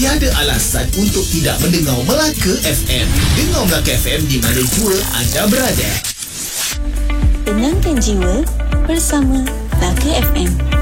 Tiada alasan untuk tidak mendengar Melaka FM. Dengar Melaka FM di mana jua anda berada. Tenangkan jiwa bersama Melaka FM.